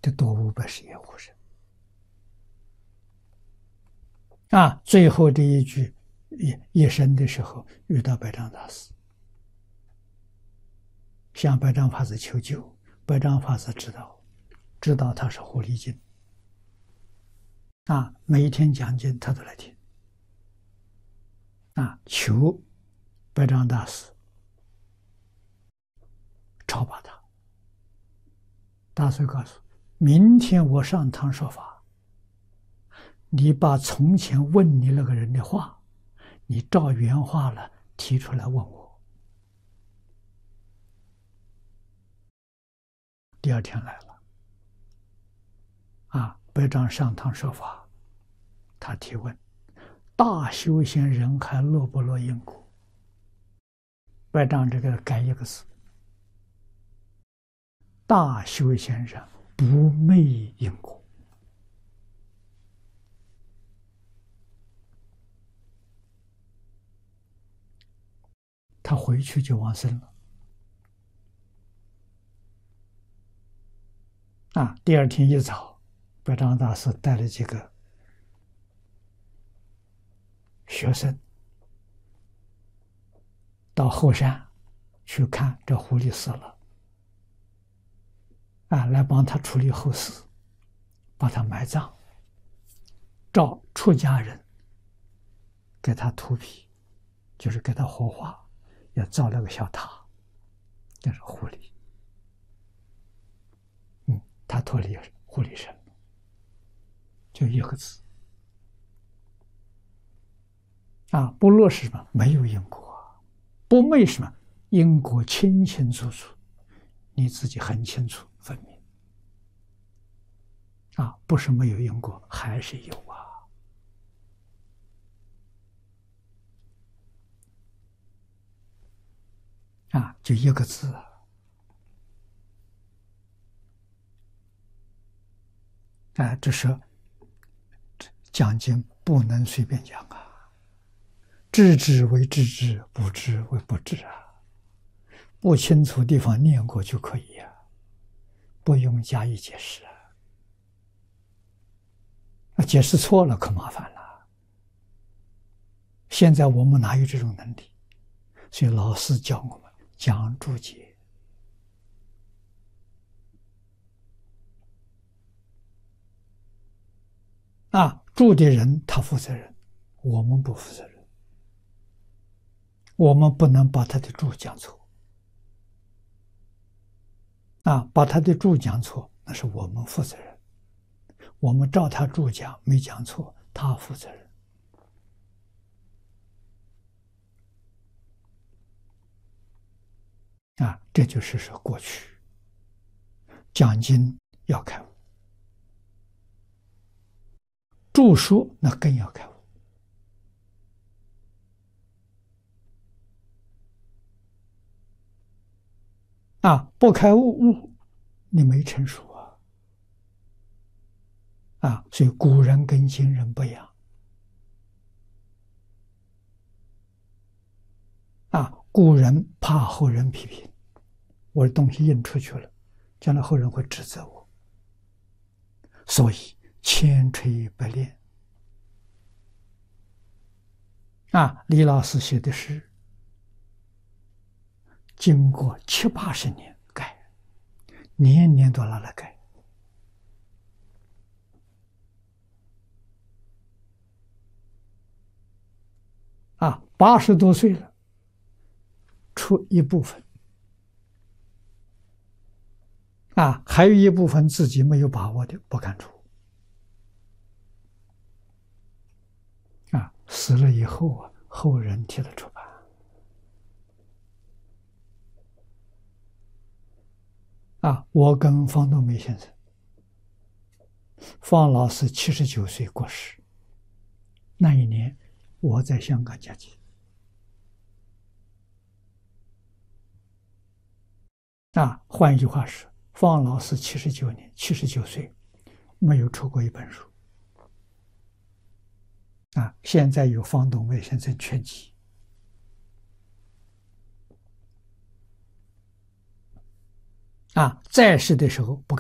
得多510户人。最后这一句一生的时候遇到百丈大师，向百丈法师求救，百丈法师知道他是狐狸精，每一天讲经他都来听，求百丈大师超拔他。大师告诉：明天我上堂说法，你把从前问你那个人的话，你照原话了提出来问我。第二天来了，百丈上堂说法，他提问：大修行人还落不落因果？百丈这个改一个字，大修行人不昧因果。他回去就往生了。第二天一早，百丈大师带了几个学生到后山去看这狐狸死了，来帮他处理后事，把他埋葬，照出家人给他涂皮，就是给他火化，也造了个小塔，这是狐狸。他脱离狐狸身，就一个字。不落是什么？没有因果。不昧什么？因果清清楚楚，你自己很清楚分明。不是没有因果，还是有就一个字。这是讲经不能随便讲知之为知之，不知为不知不清楚地方念过就可以不用加以解释解释错了可麻烦了。现在我们哪有这种能力？所以老师教我们讲注解。注的人他负责任，我们不负责任。我们不能把他的注讲错。把他的注讲错，那是我们负责任。我们照他注讲，没讲错，他负责任。这就是说过去讲经要开悟，著书那更要开悟。不开悟，你没成熟所以古人跟今人不一样古人怕后人批评，我的东西印出去了，将来后人会指责我，所以千锤百炼李老师写的诗，经过70、80年改，年年都拿来改80多岁了，出一部分还有一部分自己没有把握的不敢出死了以后后人替他出版我跟方东梅先生，方老师79岁过世，那一年我在香港讲经换一句话说，方老师79岁没有出过一本书现在有方东梅先生全集在世的时候不敢